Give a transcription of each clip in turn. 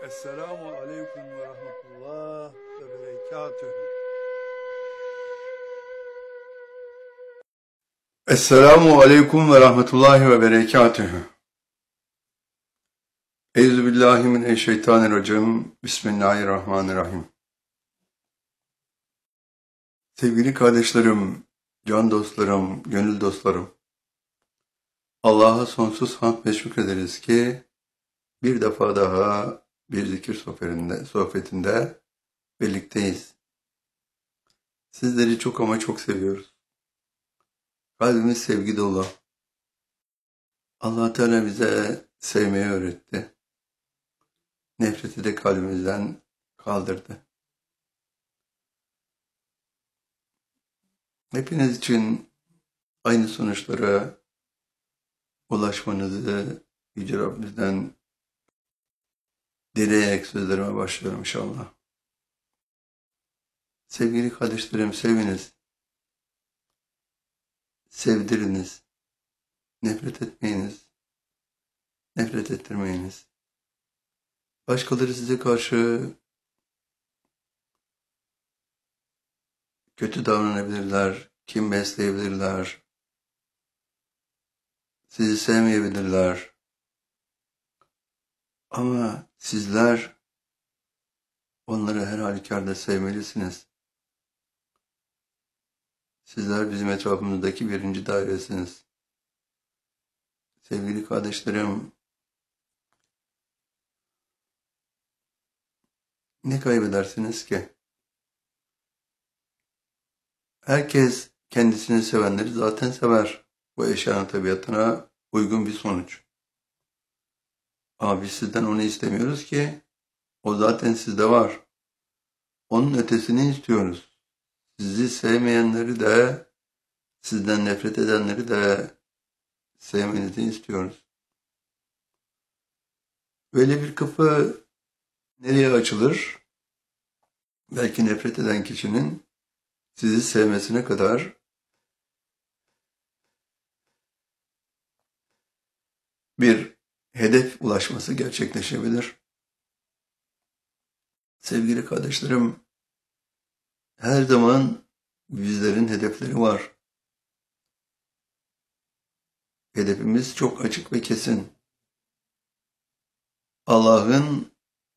Esselamu Aleyküm ve Rahmetullah ve Berekatühü. Esselamu Aleyküm ve Rahmetullahi ve Berekatühü. Euzubillahimineşşeytanirracim. Bismillahirrahmanirrahim. Sevgili kardeşlerim, can dostlarım, gönül dostlarım. Allah'a sonsuz hamd ve şükrederiz ki bir defa daha bir zikir sohbetinde birlikteyiz. Sizleri çok ama çok seviyoruz. Kalbimiz sevgi dolu. Allah Teala bize sevmeyi öğretti. Nefreti de kalbimizden kaldırdı. Hepiniz için aynı sonuçlara ulaşmanızı Yüce Rabbimizden dileyerek sözlerime başlıyorum inşallah. Sevgili kardeşlerim, seviniz. Sevdiriniz. Nefret etmeyiniz. Nefret ettirmeyiniz. Başkaları size karşı kötü davranabilirler, kin besleyebilirler, sizi sevmeyebilirler. Ama sizler onları her halükarda sevmelisiniz. Sizler bizim etrafımızdaki birinci dairesiniz. Sevgili kardeşlerim, ne kaybedersiniz ki? Herkes kendisini sevenleri zaten sever. Bu eşyanın tabiatına uygun bir sonuç. Ama biz sizden onu istemiyoruz ki, o zaten sizde var. Onun ötesini istiyoruz. Sizi sevmeyenleri de, sizden nefret edenleri de sevmenizi istiyoruz. Böyle bir kapı nereye açılır? Belki nefret eden kişinin sizi sevmesine kadar bir hedef ulaşması gerçekleşebilir. Sevgili kardeşlerim, her zaman bizlerin hedefleri var. Hedefimiz çok açık ve kesin. Allah'ın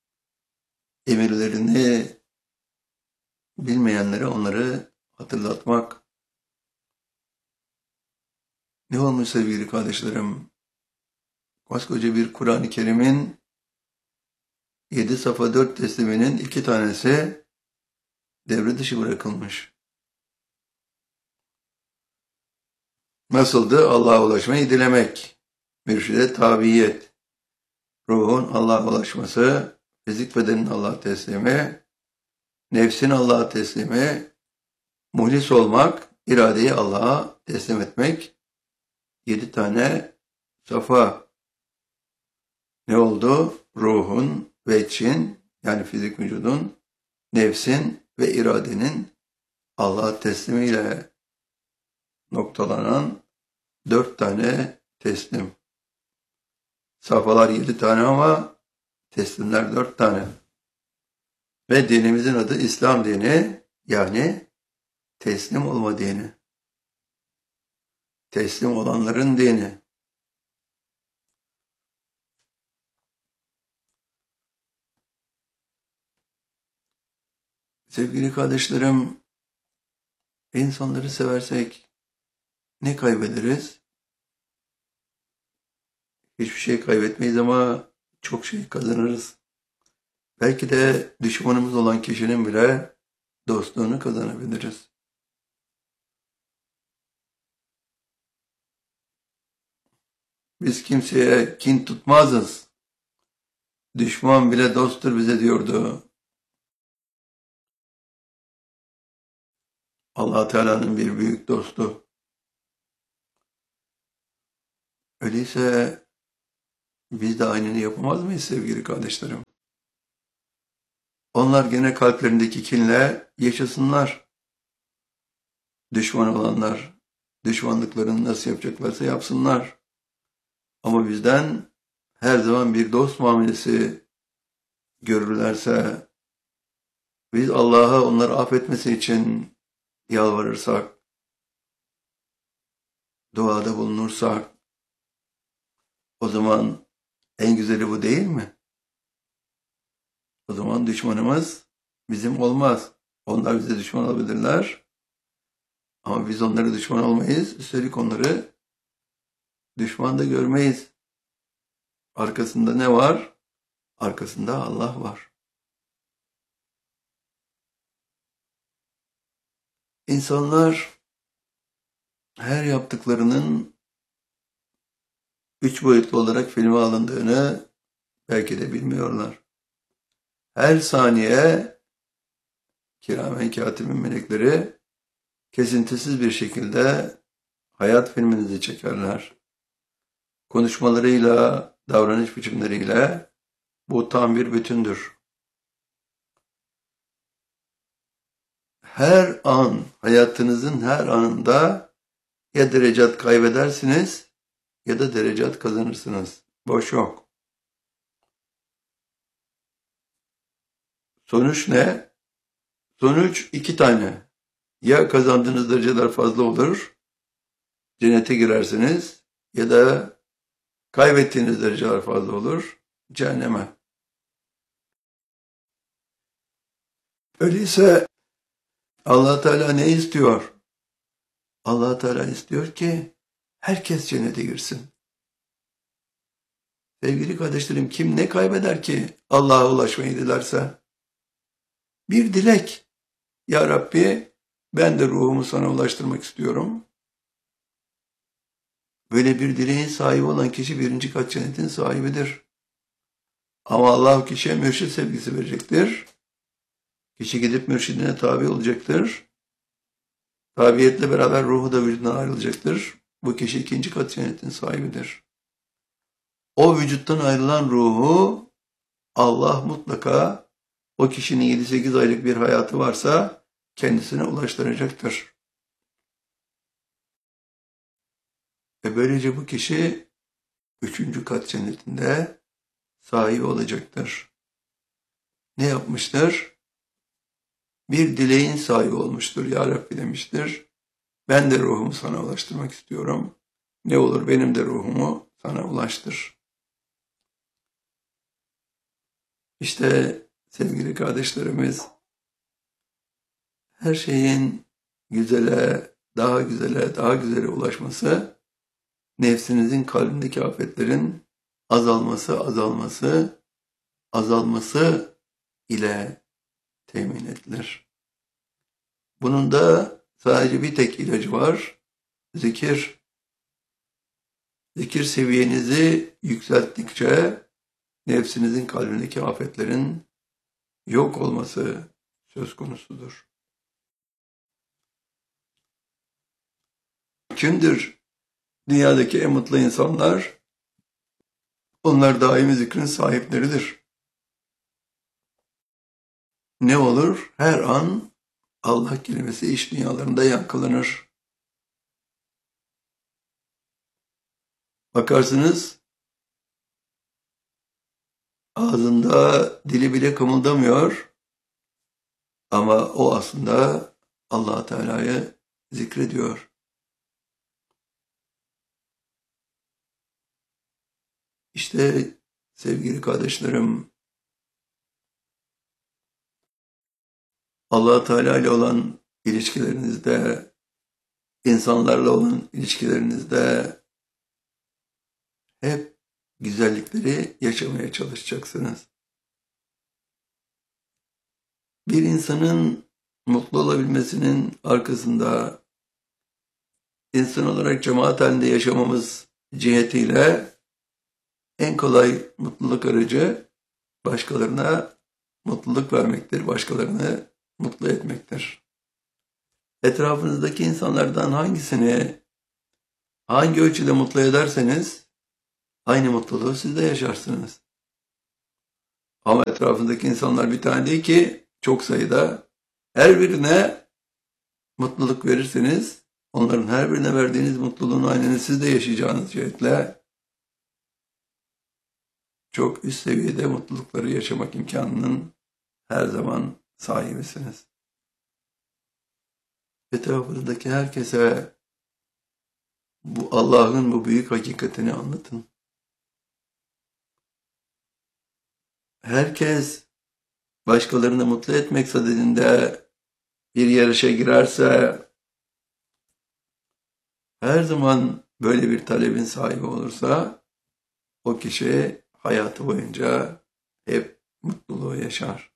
emirlerini bilmeyenlere onları hatırlatmak. Ne olmuş sevgili kardeşlerim? Koskoca bir Kur'an-ı Kerim'in 7 safa 4 tesliminin 2 tanesi devre dışı bırakılmış. Nasıldı? Allah'a ulaşmayı dilemek, mürşide tabiyet, ruhun Allah'a ulaşması, fizik bedenin Allah'a teslimi, nefsin Allah'a teslimi, muhlis olmak, iradeyi Allah'a teslim etmek, 7 tane safa. Ne oldu? Ruhun ve için, yani fizik vücudun, nefsin ve iradenin Allah'a teslimiyle noktalanan 4 tane teslim. Safhalar 7 tane ama teslimler 4 tane. Ve dinimizin adı İslam dini, yani teslim olma dini. Teslim olanların dini. Sevgili kardeşlerim, insanları seversek ne kaybederiz? Hiçbir şey kaybetmeyiz ama çok şey kazanırız. Belki de düşmanımız olan kişinin bile dostluğunu kazanabiliriz. Biz kimseye kin tutmazız. Düşman bile dosttur bize diyordu Allah Teala'nın bir büyük dostu. Öyleyse biz de aynını yapamaz mıyız sevgili kardeşlerim? Onlar gene kalplerindeki kinle yaşasınlar. Düşman olanlar düşmanlıklarını nasıl yapacaklarsa yapsınlar. Ama bizden her zaman bir dost muamelesi görürlerse, biz Allah'a onları affetmesi için yalvarırsak, duada bulunursak, o zaman en güzeli bu değil mi? O zaman düşmanımız bizim olmaz. Onlar bize düşman olabilirler ama biz onlara düşman olmayız. Üstelik onları düşman da görmeyiz. Arkasında ne var? Arkasında Allah var. İnsanlar her yaptıklarının 3 boyutlu olarak filme alındığını belki de bilmiyorlar. Her saniye kiramen katibin melekleri kesintisiz bir şekilde hayat filminizi çekerler. Konuşmalarıyla, davranış biçimleriyle bu tam bir bütündür. Her an, hayatınızın her anında ya derecat kaybedersiniz ya da derecat kazanırsınız. Boş yok. Sonuç ne? Sonuç 2 tane. Ya kazandığınız dereceler fazla olur, cennete girersiniz ya da kaybettiğiniz dereceler fazla olur, cehenneme. Öyleyse Allah Teala ne istiyor? Allah Teala istiyor ki herkes cennete girsin. Sevgili kardeşlerim, kim ne kaybeder ki Allah'a ulaşmayı dilerse? Bir dilek. Ya Rabbi, ben de ruhumu sana ulaştırmak istiyorum. Böyle bir dileğin sahibi olan kişi 1. kat cennetin sahibidir. Ama Allah o kişiye mürşid sevgisi verecektir. Kişi gidip mürşidine tabi olacaktır. Tabiyetle beraber ruhu da vücudundan ayrılacaktır. Bu kişi 2. kat cennetin sahibidir. O vücuttan ayrılan ruhu Allah mutlaka o kişinin 7-8 aylık bir hayatı varsa kendisine ulaştıracaktır. Ve böylece bu kişi 3. kat cennetinde sahibi olacaktır. Ne yapmıştır? Bir dileğin sahibi olmuştur. Ya Rabbi demiştir. Ben de ruhumu sana ulaştırmak istiyorum. Ne olur benim de ruhumu sana ulaştır. İşte sevgili kardeşlerimiz, her şeyin güzele, daha güzele, daha güzele ulaşması, nefsinizin kalbindeki afetlerin azalması ile temin edilir. Bunun da sadece bir tek ilacı var, zikir. Zikir seviyenizi yükselttikçe nefsinizin kalbindeki afetlerin yok olması söz konusudur. Kimdir dünyadaki en mutlu insanlar? Onlar daimi zikrin sahipleridir. Ne olur? Her an Allah kelimesi iç dünyalarında yankılanır. Bakarsınız, ağzında dili bile kımıldamıyor ama o aslında Allah Teala'yı zikrediyor. İşte sevgili kardeşlerim, Allah Teala ile olan ilişkilerinizde, insanlarla olan ilişkilerinizde hep güzellikleri yaşamaya çalışacaksınız. Bir insanın mutlu olabilmesinin arkasında insan olarak cemaat halinde yaşamamız cihetiyle en kolay mutluluk aracı başkalarına mutluluk vermektir, başkalarını mutlu etmektir. Etrafınızdaki insanlardan hangisini hangi ölçüde mutlu ederseniz aynı mutluluğu siz de yaşarsınız. Ama etrafındaki insanlar bir tane değil ki, çok sayıda. Her birine mutluluk verirseniz onların her birine verdiğiniz mutluluğun aynını siz de yaşayacağınız cihetle çok üst seviyede mutlulukları yaşamak imkanının her zaman sahibisiniz. Etrafınızdaki herkese bu Allah'ın bu büyük hakikatini anlatın. Herkes başkalarını mutlu etmek sadedinde bir yarışa girerse, her zaman böyle bir talebin sahibi olursa, o kişi hayatı boyunca hep mutluluğu yaşar.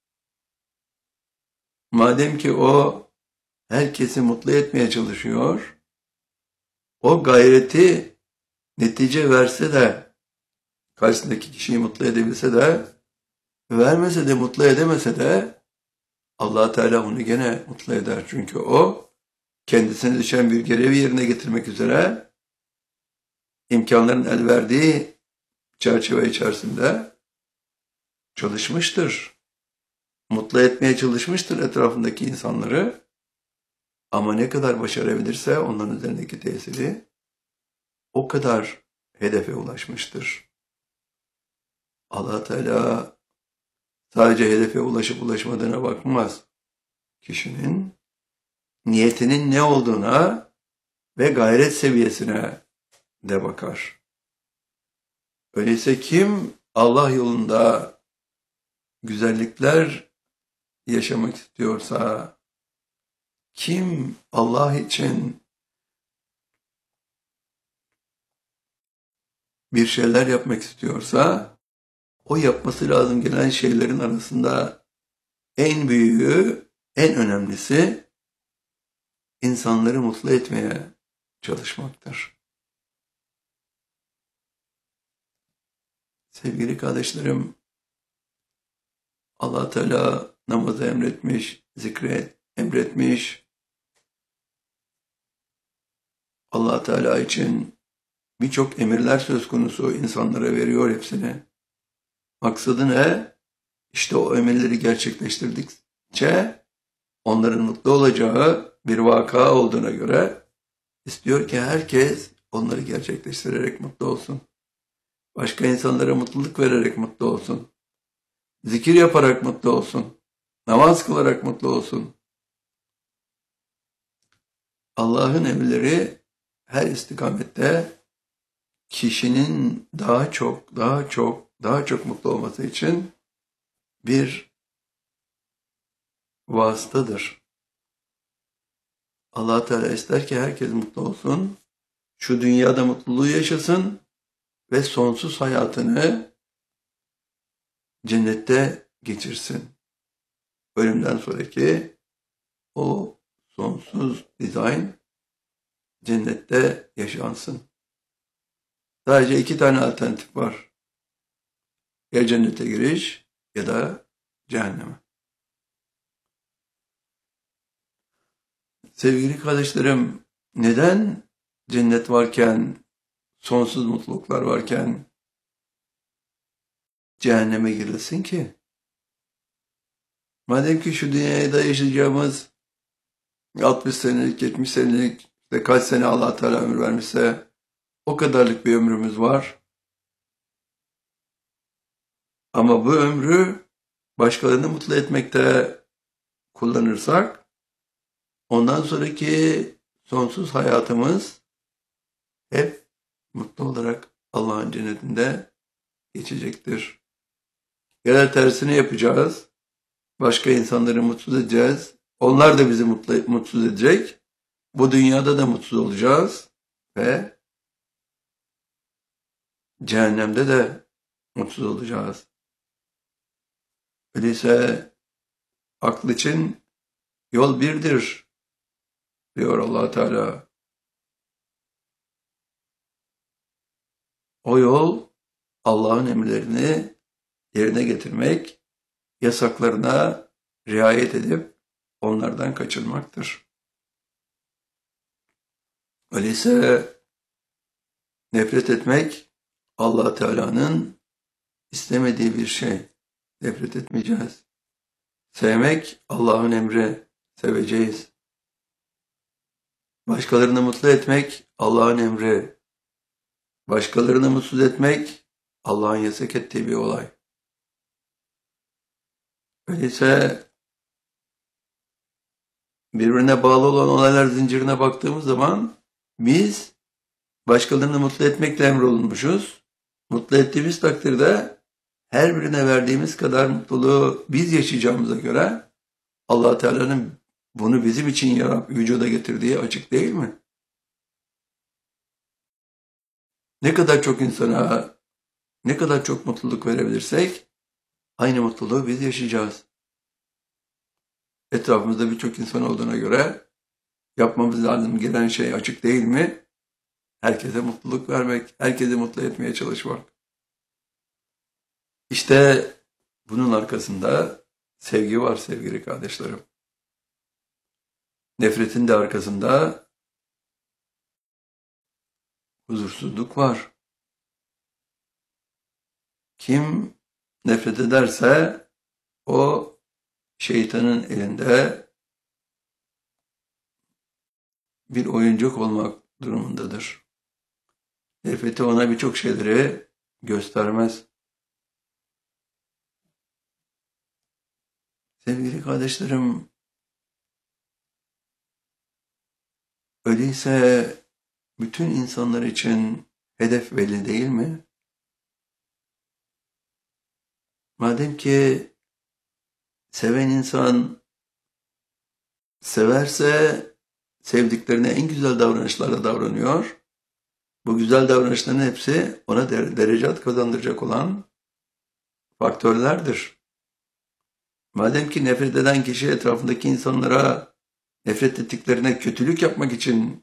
Madem ki o herkesi mutlu etmeye çalışıyor, o gayreti netice verse de, karşısındaki kişiyi mutlu edebilse de, vermese de, mutlu edemese de, Allah Teala onu gene mutlu eder. Çünkü o kendisine düşen bir görevi yerine getirmek üzere imkanların el verdiği çerçeve içerisinde çalışmıştır. Mutlu etmeye çalışmıştır etrafındaki insanları. Ama ne kadar başarabilirse onların üzerindeki tesiri o kadar hedefe ulaşmıştır. Allah Teala sadece hedefe ulaşıp ulaşmadığına bakmaz. Kişinin niyetinin ne olduğuna ve gayret seviyesine de bakar. Öyleyse kim Allah yolunda güzellikler yaşamak istiyorsa, kim Allah için bir şeyler yapmak istiyorsa, o yapması lazım gelen şeylerin arasında en büyüğü, en önemlisi insanları mutlu etmeye çalışmaktır. Sevgili kardeşlerim, Allah Teala namazı emretmiş, zikri emretmiş. Allah Teala için birçok emirler söz konusu, insanlara veriyor hepsini. Maksadı ne? İşte o emirleri gerçekleştirdikçe onların mutlu olacağı bir vaka olduğuna göre istiyor ki herkes onları gerçekleştirerek mutlu olsun. Başka insanlara mutluluk vererek mutlu olsun. Zikir yaparak mutlu olsun. Namaz kılarak mutlu olsun. Allah'ın emirleri her istikamette kişinin daha çok mutlu olması için bir vasıtadır. Allah Teala ister ki herkes mutlu olsun, şu dünyada mutluluğu yaşasın ve sonsuz hayatını cennette geçirsin. Ölümden sonraki o sonsuz dizayn cennette yaşansın. Sadece 2 tane alternatif var. Ya cennete giriş ya da cehenneme. Sevgili kardeşlerim, neden cennet varken, sonsuz mutluluklar varken cehenneme girilsin ki? Madem ki şu dünyada yaşayacağımız 60 senelik, 70 senelik, işte kaç sene Allah Teala ömür vermişse o kadarlık bir ömrümüz var. Ama bu ömrü başkalarını mutlu etmekte kullanırsak, ondan sonraki sonsuz hayatımız hep mutlu olarak Allah'ın cennetinde geçecektir. Ya da tersini yapacağız. Başka insanları mutsuz edeceğiz. Onlar da bizi mutsuz edecek. Bu dünyada da mutsuz olacağız. Ve cehennemde de mutsuz olacağız. Öyleyse akıl için yol birdir diyor Allah Teala. O yol Allah'ın emirlerini yerine getirmek, yasaklarına riayet edip onlardan kaçınmaktır. Öyleyse nefret etmek Allah Teala'nın istemediği bir şey. Nefret etmeyeceğiz. Sevmek Allah'ın emri. Seveceğiz. Başkalarını mutlu etmek Allah'ın emri. Başkalarını mutsuz etmek Allah'ın yasak ettiği bir olay. Öyleyse birbirine bağlı olan olaylar zincirine baktığımız zaman biz başkalarını mutlu etmekle emrolunmuşuz. Mutlu ettiğimiz takdirde her birine verdiğimiz kadar mutluluğu biz yaşayacağımıza göre Allah Teala'nın bunu bizim için vücuda getirdiği açık değil mi? Ne kadar çok insana, ne kadar çok mutluluk verebilirsek aynı mutluluğu biz yaşayacağız. Etrafımızda birçok insan olduğuna göre yapmamız lazım gelen şey açık değil mi? Herkese mutluluk vermek, herkesi mutlu etmeye çalışmak. İşte bunun arkasında sevgi var sevgili kardeşlerim. Nefretin de arkasında huzursuzluk var. Kim nefret ederse o şeytanın elinde bir oyuncak olmak durumundadır. Nefreti ona birçok şeyleri göstermez. Sevgili kardeşlerim, öyleyse bütün insanlar için hedef belli değil mi? Madem ki seven insan severse sevdiklerine en güzel davranışlarla davranıyor. Bu güzel davranışların hepsi ona derecat kazandıracak olan faktörlerdir. Madem ki nefret eden kişi etrafındaki insanlara nefret ettiklerine kötülük yapmak için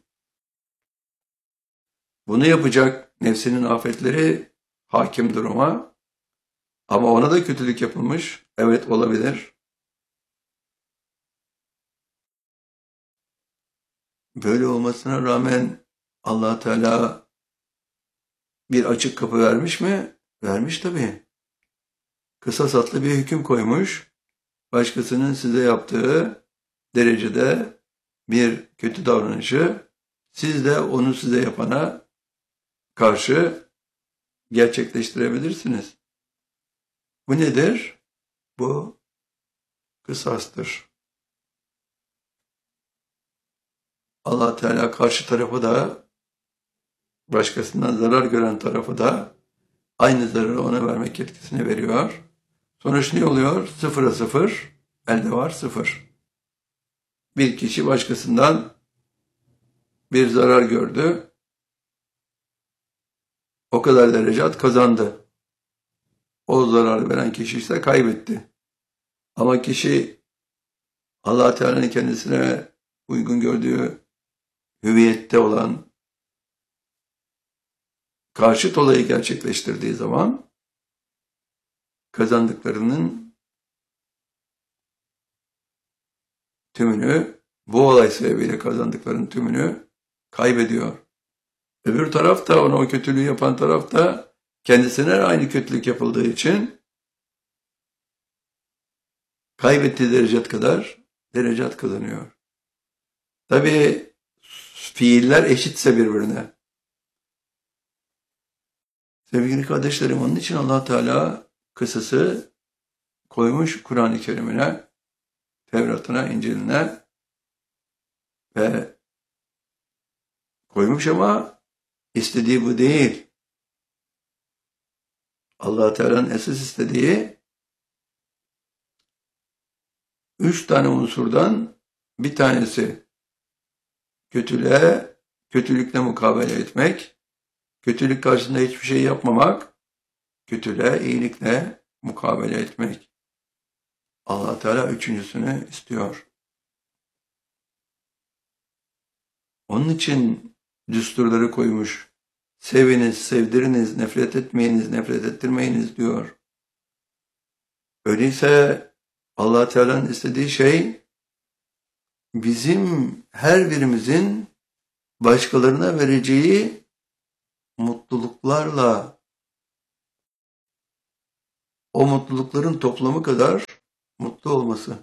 bunu yapacak nefsinin afetleri hakim duruma, ama ona da kötülük yapılmış. Evet, olabilir. Böyle olmasına rağmen Allah Teala bir açık kapı vermiş mi? Vermiş tabii. Kısas adlı bir hüküm koymuş. Başkasının size yaptığı derecede bir kötü davranışı siz de onu size yapana karşı gerçekleştirebilirsiniz. Bu nedir? Bu kısastır. Allah Teala karşı tarafı da, başkasından zarar gören tarafı da aynı zararı ona vermek yetkisini veriyor. Sonuç ne oluyor? 0'a 0, elde var 0. Bir kişi başkasından bir zarar gördü. O kadar derecat kazandı. O zarar veren kişi ise kaybetti. Ama kişi Allah Teala'nın kendisine uygun gördüğü hüviyette olan karşıt olayı gerçekleştirdiği zaman kazandıklarının tümünü, bu olay sebebiyle kazandıklarının tümünü kaybediyor. Öbür taraf da, ona o kötülüğü yapan taraf da kendisine aynı kötülük yapıldığı için kaybettiği derecat kadar derecat kazanıyor. Tabii fiiller eşitse birbirine. Sevgili kardeşlerim, onun için Allah Teala kısası koymuş Kur'an-ı Kerim'ine, Tevrat'ına, İncil'ine ve koymuş, ama istediği bu değil. Allah Teala'nın esas istediği 3 tane unsurdan bir tanesi kötülüğe, kötülükle mukabele etmek, kötülük karşısında hiçbir şey yapmamak, kötülüğe iyilikle mukabele etmek. Allah Teala üçüncüsünü istiyor. Onun için düsturları koymuş. Seviniz, sevdiriniz, nefret etmeyiniz, nefret ettirmeyiniz diyor. Öyleyse Allah Teala'nın istediği şey bizim her birimizin başkalarına vereceği mutluluklarla, o mutlulukların toplamı kadar mutlu olması.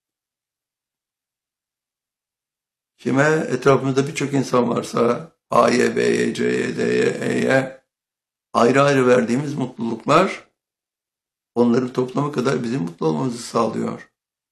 Kime etrafımızda birçok insan varsa, A'ya, B'ye, C'ye, D'ye, E'ye ayrı ayrı verdiğimiz mutluluklar onların toplamı kadar bizim mutlu olmamızı sağlıyor.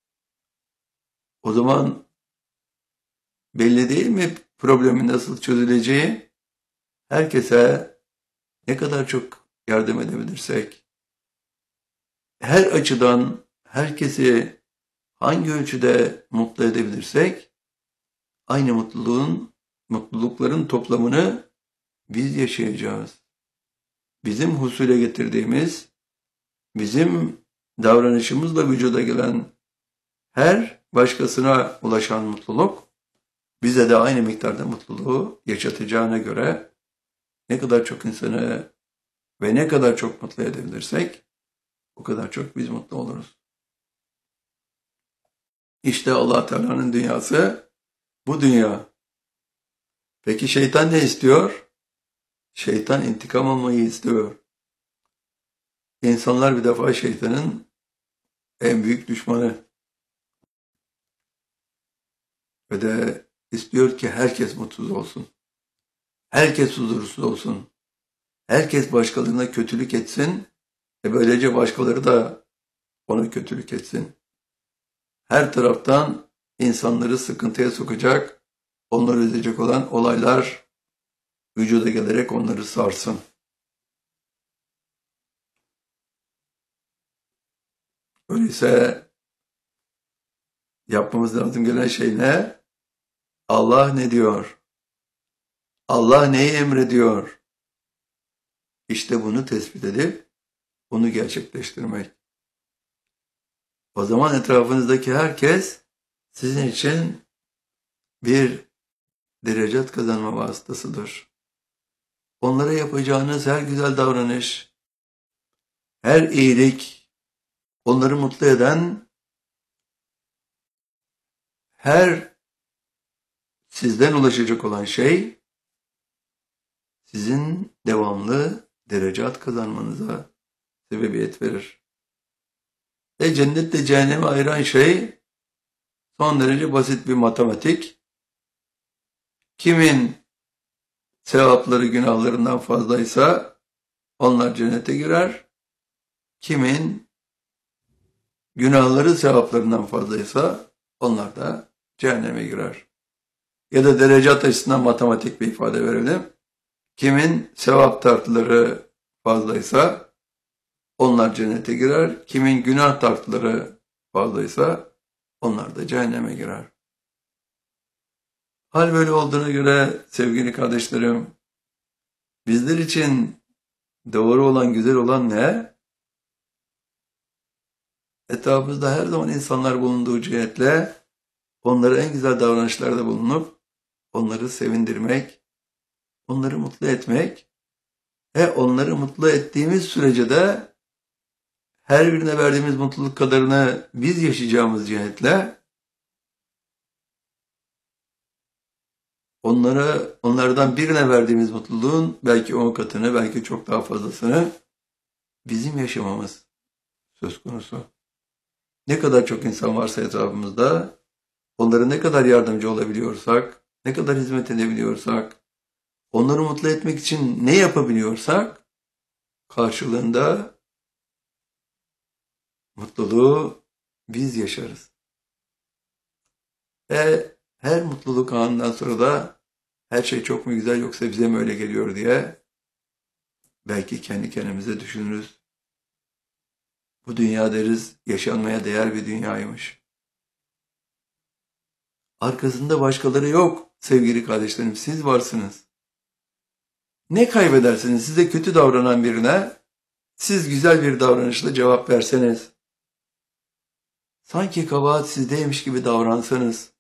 O zaman belli değil mi problemin nasıl çözüleceği? Herkese ne kadar çok yardım edebilirsek, her açıdan herkesi hangi ölçüde mutlu edebilirsek, aynı mutlulukların toplamını biz yaşayacağız. Bizim husule getirdiğimiz, bizim davranışımızla vücuda gelen her başkasına ulaşan mutluluk, bize de aynı miktarda mutluluğu yaşatacağına göre ne kadar çok insanı ve ne kadar çok mutlu edebilirsek o kadar çok biz mutlu oluruz. İşte Allah Teala'nın dünyası bu dünya. Peki şeytan ne istiyor? Şeytan intikam almayı istiyor. İnsanlar bir defa şeytanın en büyük düşmanı. Ve de istiyor ki herkes mutsuz olsun. Herkes huzursuz olsun. Herkes başkalarına kötülük etsin ve böylece başkaları da ona kötülük etsin. Her taraftan insanları sıkıntıya sokacak, onları üzecek olan olaylar vücuda gelerek onları sarsın. Öyleyse yapmamız lazım gelen şey ne? Allah ne diyor? Allah neyi emrediyor? İşte bunu tespit edip bunu gerçekleştirmek. O zaman etrafınızdaki herkes sizin için bir derecat kazanma vasıtasıdır. Onlara yapacağınız her güzel davranış, her iyilik, onları mutlu eden her sizden ulaşacak olan şey sizin devamlı derecat kazanmanıza sebebiyet verir. Cennetle cehennemi ayıran şey son derece basit bir matematik. Kimin sevapları günahlarından fazlaysa onlar cennete girer. Kimin günahları sevaplarından fazlaysa onlar da cehenneme girer. Ya da derecat açısından matematik bir ifade verelim. Kimin sevap tartıları fazlaysa onlar cennete girer. Kimin günah tartıları fazlaysa onlar da cehenneme girer. Hal böyle olduğuna göre sevgili kardeşlerim, bizler için doğru olan, güzel olan ne? Etrafımızda her zaman insanlar bulunduğu cihetle onlara en güzel davranışlarda bulunup onları sevindirmek, onları mutlu etmek ve onları mutlu ettiğimiz sürece de her birine verdiğimiz mutluluk kadarını biz yaşayacağımız cihetle onlardan birine verdiğimiz mutluluğun belki 10 katını, belki çok daha fazlasını bizim yaşamamız söz konusu. Ne kadar çok insan varsa etrafımızda, onlara ne kadar yardımcı olabiliyorsak, ne kadar hizmet edebiliyorsak, onları mutlu etmek için ne yapabiliyorsak, karşılığında mutluluğu biz yaşarız. Ve her mutluluk anından sonra da her şey çok mu güzel yoksa bize mi öyle geliyor diye belki kendi kendimize düşünürüz. Bu dünya deriz yaşanmaya değer bir dünyaymış. Arkasında başkaları yok sevgili kardeşlerim, siz varsınız. Ne kaybedersiniz size kötü davranan birine, siz güzel bir davranışla cevap verseniz? Sanki kabahat sizdeymiş gibi davransanız,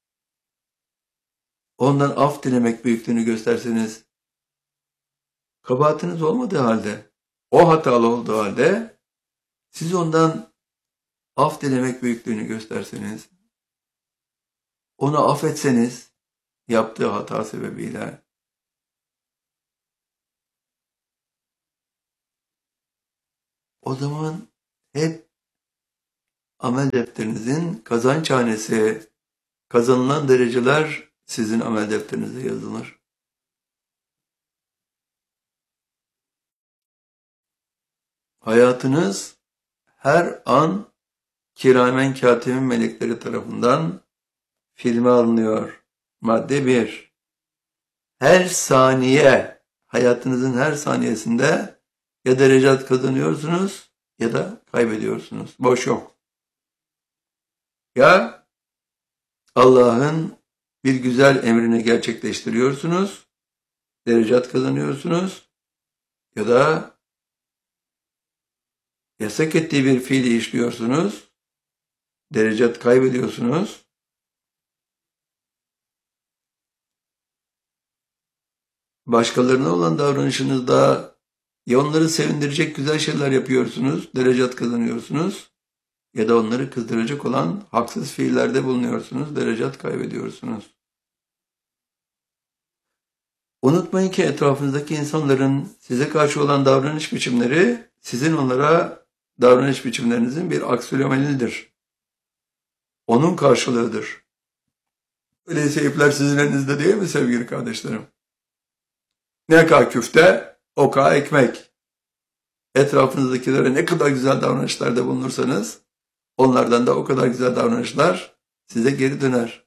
ondan af dilemek büyüklüğünü gösterseniz, kabahatiniz olmadığı halde, o hatalı olduğu halde, siz ondan af dilemek büyüklüğünü gösterseniz, onu affetseniz, yaptığı hata sebebiyle, o zaman hep amel defterinizin kazançhanesi, kazanılan dereceler sizin amel defterinize yazılır. Hayatınız her an kiramen katibin melekleri tarafından filme alınıyor. Madde 1. Her saniye, hayatınızın her saniyesinde ya derecat kazanıyorsunuz ya da kaybediyorsunuz. Boş yok. Ya Allah'ın bir güzel emrini gerçekleştiriyorsunuz, derecat kazanıyorsunuz ya da yasak ettiği bir fiili işliyorsunuz, derecat kaybediyorsunuz. Başkalarına olan davranışınızda ya onları sevindirecek güzel şeyler yapıyorsunuz, derecat kazanıyorsunuz ya da onları kızdıracak olan haksız fiillerde bulunuyorsunuz, derecat kaybediyorsunuz. Unutmayın ki etrafınızdaki insanların size karşı olan davranış biçimleri sizin onlara davranış biçimlerinizin bir aksiyomelidir. Onun karşılığıdır. Öyleyse ipler sizin elinizde değil mi sevgili kardeşlerim? Ne kadar küfte, o kadar ekmek. Etrafınızdakilere ne kadar güzel davranışlarda bulunursanız, onlardan da o kadar güzel davranışlar size geri döner.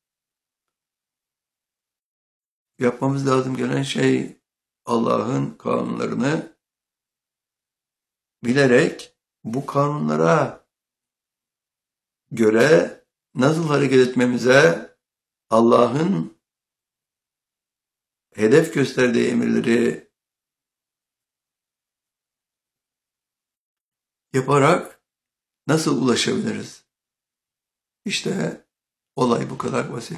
Yapmamız lazım gelen şey Allah'ın kanunlarını bilerek bu kanunlara göre nasıl hareket etmemize, Allah'ın hedef gösterdiği emirleri yaparak nasıl ulaşabiliriz? İşte olay bu kadar basit.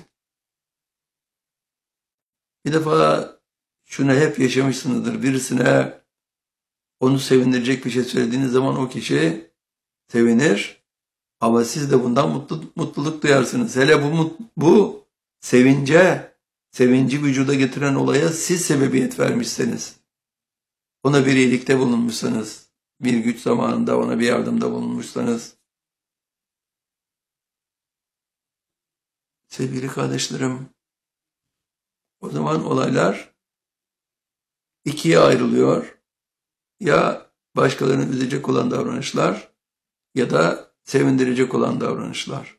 Bir defa şunu hep yaşamışsınızdır. Birisine onu sevindirecek bir şey söylediğiniz zaman o kişi sevinir ama siz de bundan mutluluk duyarsınız. Hele bu sevinci vücuda getiren olaya siz sebebiyet vermişseniz, ona bir iyilikte bulunmuşsanız, bir güç zamanında ona bir yardımda bulunmuşsanız, sevgili kardeşlerim, o zaman olaylar ikiye ayrılıyor. Ya başkalarını üzecek olan davranışlar ya da sevindirecek olan davranışlar.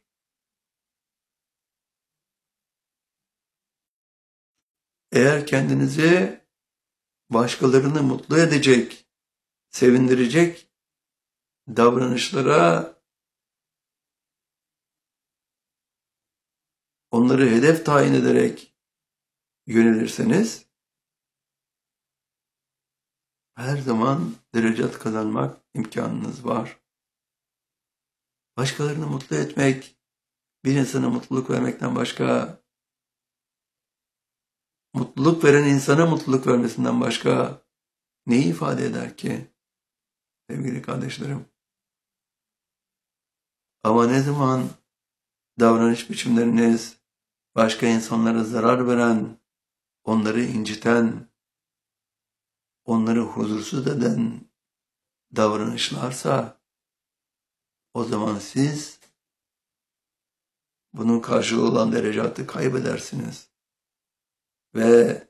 Eğer kendinizi başkalarını mutlu edecek, sevindirecek davranışlara, onları hedef tayin ederek yönelirseniz, her zaman derecat kazanmak imkanınız var. Başkalarını mutlu etmek, bir insana mutluluk vermekten başka, mutluluk veren insana mutluluk vermesinden başka neyi ifade eder ki sevgili kardeşlerim? Ama ne zaman davranış biçimleriniz başka insanlara zarar veren, onları inciten, onları huzursuz eden davranışlarsa, o zaman siz bunun karşılığı olan derecatı kaybedersiniz. Ve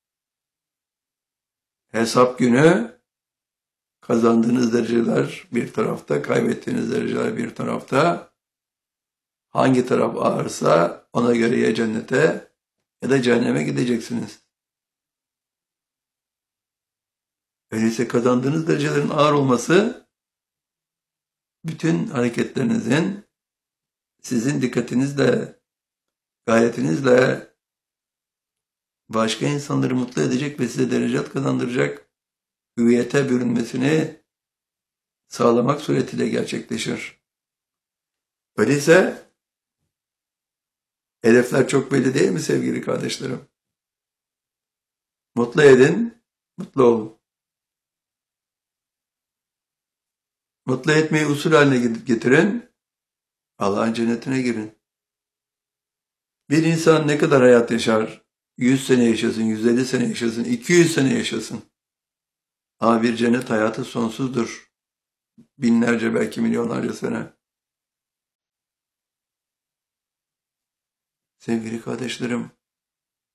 hesap günü kazandığınız dereceler bir tarafta, kaybettiğiniz dereceler bir tarafta. Hangi taraf ağırsa ona göre ya cennete ya da cehenneme gideceksiniz. Öyleyse kazandığınız derecelerin ağır olması, bütün hareketlerinizin sizin dikkatinizle, gayretinizle başka insanları mutlu edecek ve size derecat kazandıracak hüviyete bürünmesini sağlamak suretiyle gerçekleşir. Öyleyse hedefler çok belli değil mi sevgili kardeşlerim? Mutlu edin, mutlu olun. Mutlu etmeyi usul haline getirin, Allah'ın cennetine girin. Bir insan ne kadar hayat yaşar? 100 sene yaşasın, 150 sene yaşasın, 200 sene yaşasın. Ama bir cennet hayatı sonsuzdur. Binlerce, belki milyonlarca sene. Sevgili kardeşlerim,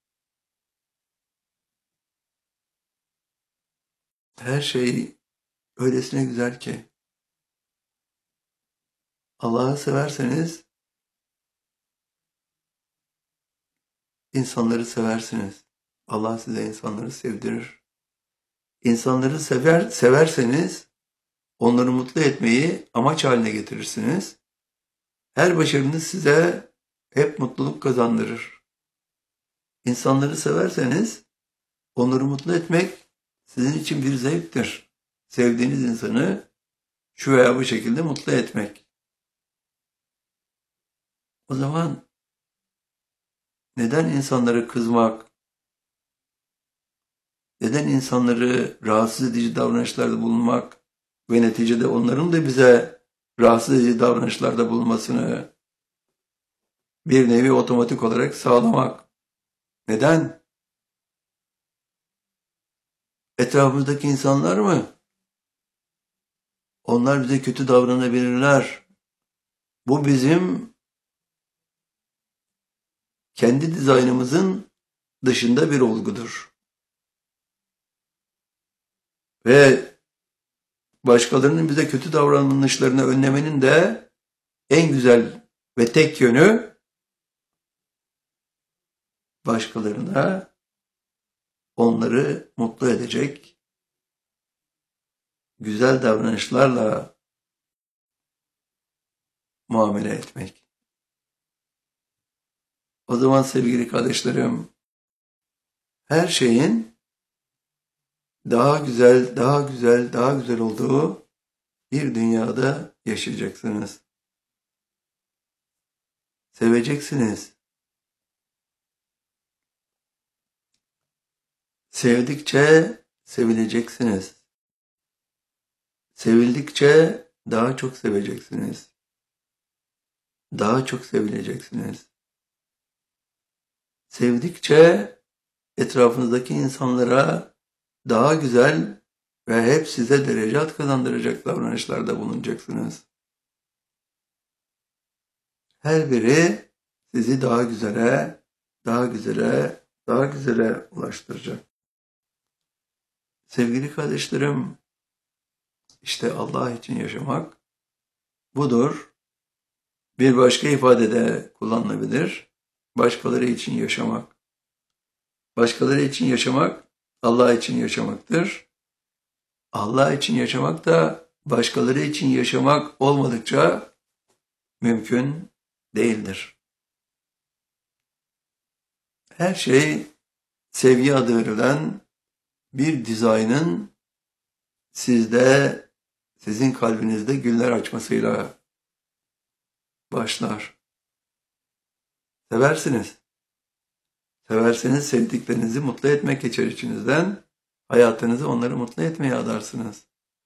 her şey öylesine güzel ki. Allah'ı severseniz insanları seversiniz. Allah size insanları sevdirir. İnsanları severseniz onları mutlu etmeyi amaç haline getirirsiniz. Her başarınız size hep mutluluk kazandırır. İnsanları severseniz onları mutlu etmek sizin için bir zevktir. Sevdiğiniz insanı şu veya bu şekilde mutlu etmek. O zaman neden insanlara kızmak, neden insanları rahatsız edici davranışlarda bulunmak ve neticede onların da bize rahatsız edici davranışlarda bulunmasını bir nevi otomatik olarak sağlamak? Neden? Etrafımızdaki insanlar mı? Onlar bize kötü davranabilirler. Bu bizim kendi dizaynımızın dışında bir olgudur. Ve başkalarının bize kötü davranışlarını önlemenin de en güzel ve tek yönü başkalarına onları mutlu edecek güzel davranışlarla muamele etmek. O zaman sevgili kardeşlerim, her şeyin daha güzel, daha güzel, daha güzel olduğu bir dünyada yaşayacaksınız. Seveceksiniz. Sevdikçe sevileceksiniz. Sevildikçe daha çok seveceksiniz. Daha çok sevileceksiniz. Sevdikçe etrafınızdaki insanlara daha güzel ve hep size derecat kazandıracak davranışlarda bulunacaksınız. Her biri sizi daha güzele, daha güzele, daha güzele ulaştıracak. Sevgili kardeşlerim, işte Allah için yaşamak budur. Bir başka ifade de kullanılabilir. Başkaları için yaşamak. Başkaları için yaşamak, Allah için yaşamaktır. Allah için yaşamak da başkaları için yaşamak olmadıkça mümkün değildir. Her şey sevgi adı verilen bir dizaynın sizde, sizin kalbinizde güller açmasıyla başlar. Seversiniz. Severseniz sevdiklerinizi mutlu etmek geçer içinizden. Hayatınızı onları mutlu etmeye adarsınız.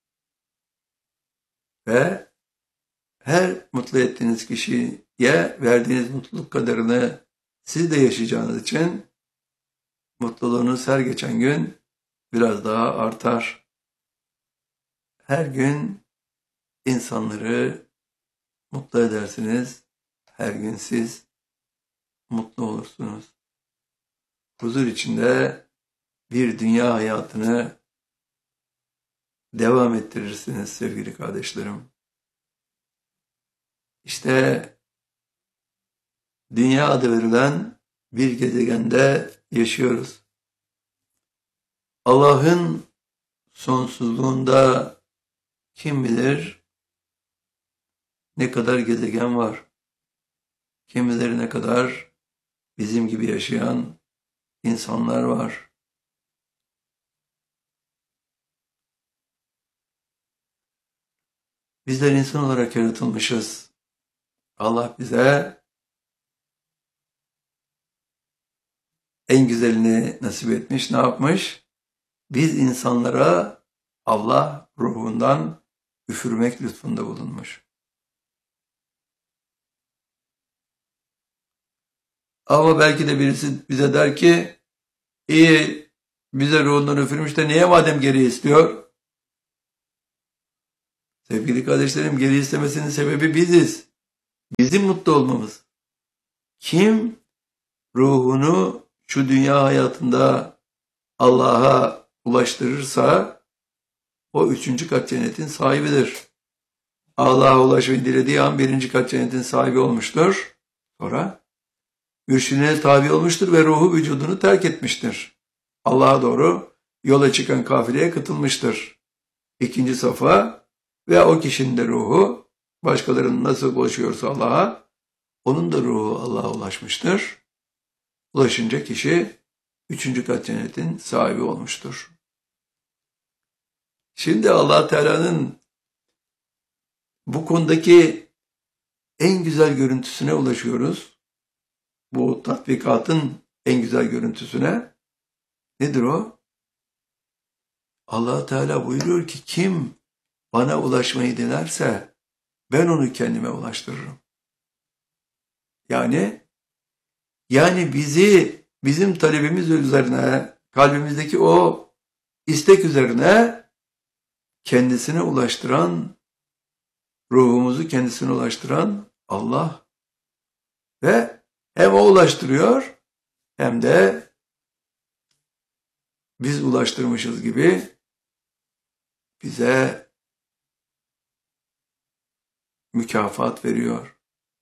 Ve her mutlu ettiğiniz kişiye verdiğiniz mutluluk kadarını siz de yaşayacağınız için mutluluğunuz her geçen gün biraz daha artar. Her gün insanları mutlu edersiniz. Her gün siz mutlu olursunuz. Huzur içinde bir dünya hayatını devam ettirirsiniz sevgili kardeşlerim. İşte dünya adı verilen bir gezegende yaşıyoruz. Allah'ın sonsuzluğunda kim bilir ne kadar gezegen var? Kim bilir ne kadar bizim gibi yaşayan insanlar var. Bizler insan olarak yaratılmışız. Allah bize en güzelini nasip etmiş. Ne yapmış? Biz insanlara Allah ruhundan üfürmek lütfunda bulunmuş. Ama belki de birisi bize der ki, iyi bize ruhundan üfürmüş de niye madem geri istiyor? Sevgili kardeşlerim, geri istemesinin sebebi biziz. Bizim mutlu olmamız. Kim ruhunu şu dünya hayatında Allah'a ulaştırırsa o 3. kat cennetin sahibidir. Allah'a ulaşmayı dilediği an 1. kat cennetin sahibi olmuştur. Sonra mürşidine tabi olmuştur ve ruhu vücudunu terk etmiştir. Allah'a doğru yola çıkan kafileye katılmıştır. 2. safa ve o kişinin de ruhu başkalarının nasıl ulaşıyorsa Allah'a, onun da ruhu Allah'a ulaşmıştır. Ulaşınca kişi 3. kat cennetin sahibi olmuştur. Şimdi Allah Teala'nın bu konudaki en güzel görüntüsüne ulaşıyoruz. Bu tatbikatın en güzel görüntüsüne. Nedir o? Allah Teala buyuruyor ki kim bana ulaşmayı dilerse ben onu kendime ulaştırırım. Yani bizim talebimiz üzerine, kalbimizdeki o istek üzerine kendisine ulaştıran, ruhumuzu kendisine ulaştıran Allah. Ve hem o ulaştırıyor hem de biz ulaştırmışız gibi bize mükafat veriyor.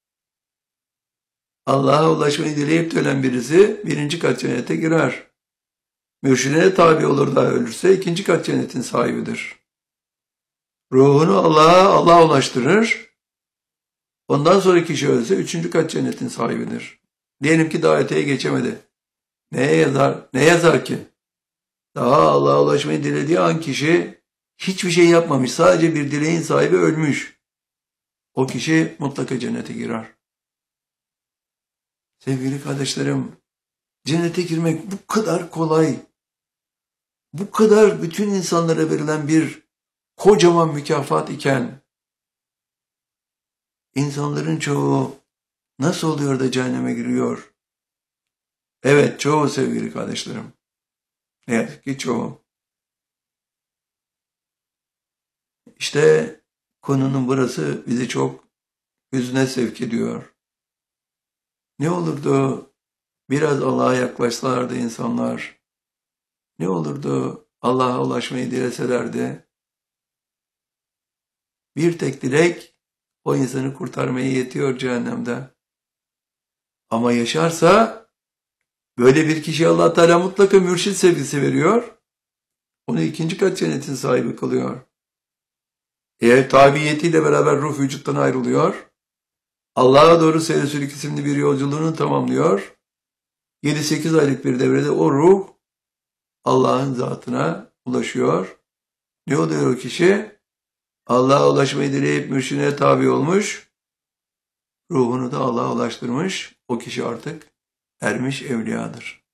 Allah'a ulaşmayı dileyip de ölen birisi 1. kat cennete girer. Mürşidine tabi olur da ölürse 2. kat cennetin sahibidir. Ruhunu Allah'a ulaştırır. Ondan sonra kişi ölse 3. kat cennetin sahibidir. Diyelim ki daha öteye geçemedi. Neye yazar? Ne yazar ki? Daha Allah'a ulaşmayı dilediği an kişi hiçbir şey yapmamış. Sadece bir dileğin sahibi ölmüş. O kişi mutlaka cennete girer. Sevgili kardeşlerim, cennete girmek bu kadar kolay, bu kadar bütün insanlara verilen bir kocaman mükafat iken, insanların çoğu nasıl oluyor da cehenneme giriyor? Evet, çoğu sevgili kardeşlerim. Ne yazık ki çoğu. İşte konunun burası bizi çok hüzne sevk ediyor. Ne olurdu biraz Allah'a yaklaşsalardı insanlar? Ne olurdu Allah'a ulaşmayı dileselerdi? Bir tek dilek o insanı kurtarmaya yetiyor cehennemde. Ama yaşarsa böyle bir kişi Allah Teala mutlaka mürşid sevgisi veriyor. Onu 2. kat cennetin sahibi kılıyor. Eğer tabiyetiyle beraber ruh vücuttan ayrılıyor. Allah'a doğru seyresülük isimli bir yolculuğunu tamamlıyor. 7-8 aylık bir devrede o ruh Allah'ın zatına ulaşıyor. Ne oluyor o kişi? Allah'a ulaşmayı dileyip mürşidine tabi olmuş. Ruhunu da Allah'a ulaştırmış. O kişi artık ermiş evliyadır.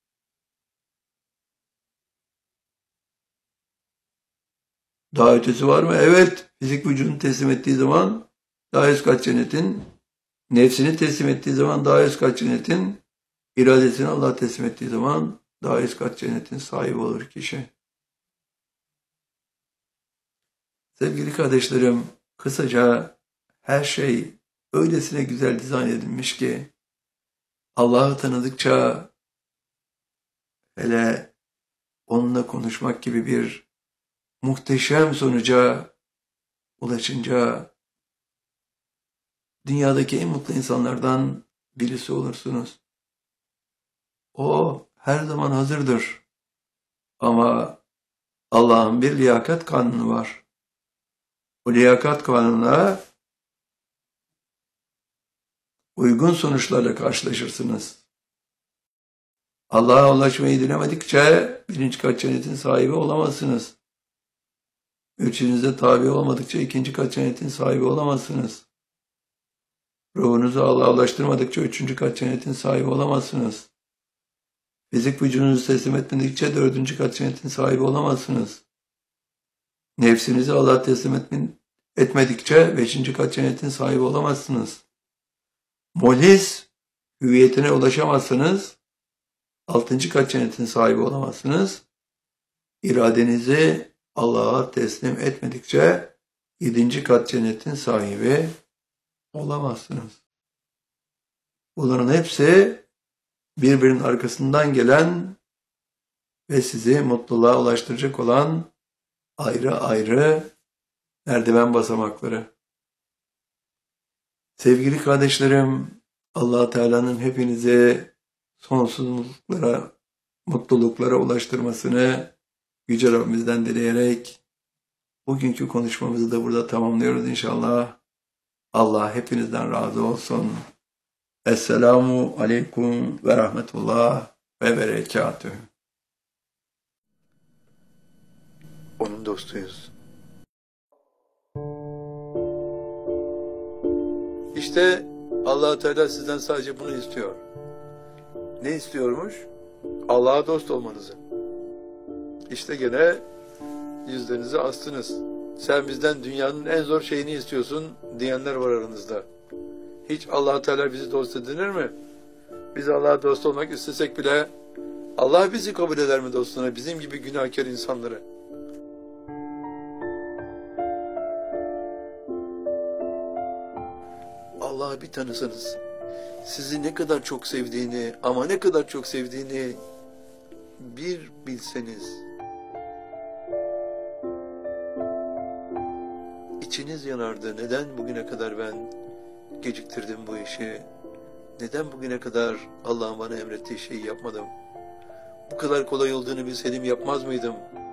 Daha ötesi var mı? Evet. Fizik vücudunu teslim ettiği zaman daha 100 kat cennetin, nefsini teslim ettiği zaman daha 100 kat cennetin, iradesini Allah'a teslim ettiği zaman daha 100 kat cennetin sahibi olur kişi. Sevgili kardeşlerim, kısaca her şey öylesine güzel dizayn edilmiş ki Allah'ı tanıdıkça, hele onunla konuşmak gibi bir muhteşem sonuca ulaşınca dünyadaki en mutlu insanlardan birisi olursunuz. O her zaman hazırdır. Ama Allah'ın bir liyakat kanunu var. O liyakat kanununa uygun sonuçlarla karşılaşırsınız. Allah'a ulaşmayı dilemedikçe 1. kat cennetin sahibi olamazsınız. Mürşidinize tabi olmadıkça 2. kat cennetin sahibi olamazsınız. Ruhunuzu Allah'a ulaştırmadıkça 3. kat cennetin sahibi olamazsınız. Fizik vücudunuzu teslim etmedikçe 4. kat cennetin sahibi olamazsınız. Nefsinizi Allah'a teslim etmedikçe 5. kat cennetin sahibi olamazsınız. Muhlis hüviyetine ulaşamazsınız. 6. kat cennetin sahibi olamazsınız. İradenizi Allah'a teslim etmedikçe 7. kat cennetin sahibi olamazsınız. Bunların hepsi birbirinin arkasından gelen ve sizi mutluluğa ulaştıracak olan ayrı ayrı merdiven basamakları. Sevgili kardeşlerim, Allah Teala'nın hepinize sonsuz mutluluklara ulaştırmasını Yüce Rabbimizden dileyerek bugünkü konuşmamızı da burada tamamlıyoruz inşallah. Allah hepinizden razı olsun. Esselamu aleyküm ve rahmetullah ve berekatühü. Onun dostuyuz. İşte Allah Teala sizden sadece bunu istiyor. Ne istiyormuş? Allah'a dost olmanızı. İşte gene yüzlerinizi astınız. Sen bizden dünyanın en zor şeyini istiyorsun diyenler var aranızda. Hiç Allah Teala bizi dost edinir mi? Biz Allah'a dost olmak istesek bile Allah bizi kabul eder mi dostuna? Bizim gibi günahkar insanları. Allah'ı bir tanısanız, sizi ne kadar çok sevdiğini, ama ne kadar çok sevdiğini bir bilseniz, içiniz yanardı. Neden bugüne kadar ben geciktirdim bu işi? Neden bugüne kadar Allah'ın bana emrettiği şeyi yapmadım? Bu kadar kolay olduğunu bilseydim yapmaz mıydım?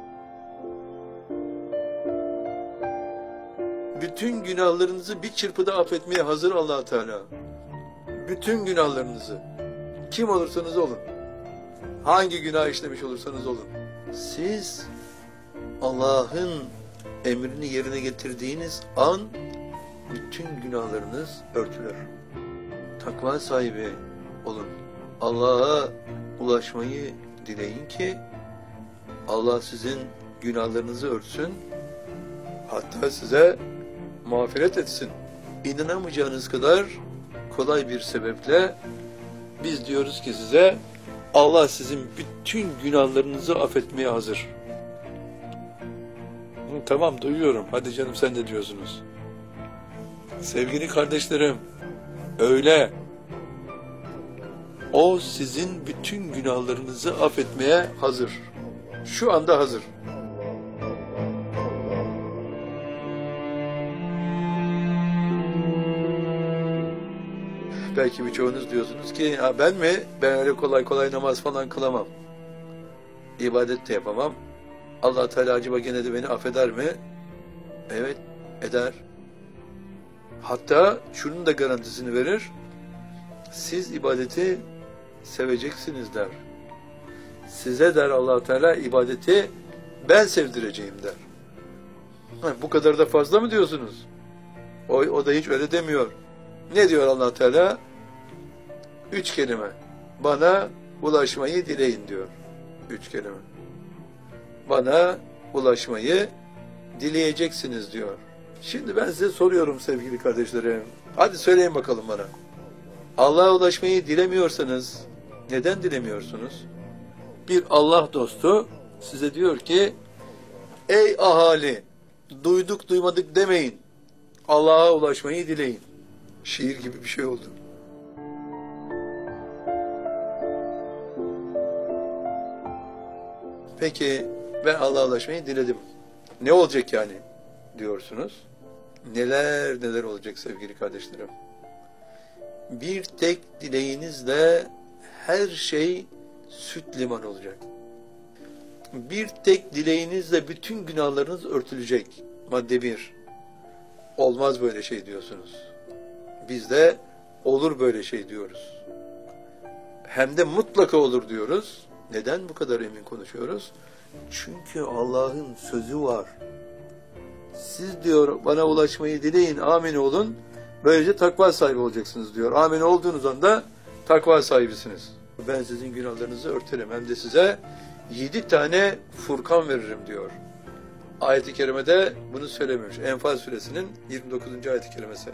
Bütün günahlarınızı bir çırpıda affetmeye hazır Allah Teala. Bütün günahlarınızı. Kim olursanız olun. Hangi günah işlemiş olursanız olun. Siz Allah'ın emrini yerine getirdiğiniz an bütün günahlarınız örtülür. Takva sahibi olun. Allah'a ulaşmayı dileyin ki Allah sizin günahlarınızı örtsün. Hatta size mağfiret etsin. İnanamayacağınız kadar kolay bir sebeple biz diyoruz ki size Allah sizin bütün günahlarınızı affetmeye hazır. Tamam, duyuyorum. Hadi canım, sen de diyorsunuz. Sevgili kardeşlerim, öyle. O sizin bütün günahlarınızı affetmeye hazır. Şu anda hazır. Belki birçoğunuz diyorsunuz ki ben mi? Ben öyle kolay kolay namaz falan kılamam. İbadet de yapamam. Allah Teala acaba gene de beni affeder mi? Evet, eder. Hatta şunun da garantisini verir. Siz ibadeti seveceksiniz der. Size der Allah Teala ibadeti ben sevdireceğim der. Bu kadar da fazla mı diyorsunuz? O da hiç öyle demiyor. Ne diyor Allah Teala? 3 kelime. Bana ulaşmayı dileyin diyor. 3 kelime. Bana ulaşmayı dileyeceksiniz diyor. Şimdi ben size soruyorum sevgili kardeşlerim. Hadi söyleyin bakalım bana. Allah'a ulaşmayı dilemiyorsanız neden dilemiyorsunuz? Bir Allah dostu size diyor ki ey ahali, duyduk duymadık demeyin. Allah'a ulaşmayı dileyin. Şiir gibi bir şey oldu. Peki ben Allah'a ulaşmayı diledim. Ne olacak yani diyorsunuz? Neler neler olacak sevgili kardeşlerim. Bir tek dileğinizle her şey süt liman olacak. Bir tek dileğinizle bütün günahlarınız örtülecek. Madde 1. Olmaz böyle şey diyorsunuz. Biz de olur böyle şey diyoruz. Hem de mutlaka olur diyoruz. Neden bu kadar emin konuşuyoruz? Çünkü Allah'ın sözü var. Siz diyor bana ulaşmayı dileyin, amin olun. Böylece takva sahibi olacaksınız diyor. Amin olduğunuz anda takva sahibisiniz. Ben sizin günahlarınızı örterim. Hem de size 7 tane Furkan veririm diyor. Ayet-i kerimede bunu söylememiş. Enfal suresinin 29. ayet-i kerimesi.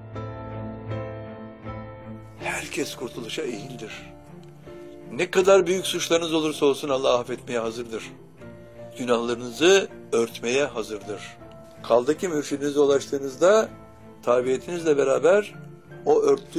Herkes kurtuluşa eğildir. Ne kadar büyük suçlarınız olursa olsun Allah affetmeye hazırdır. Günahlarınızı örtmeye hazırdır. Kaldı ki mürşidinize ulaştığınızda tabiatinizle beraber o örttüğü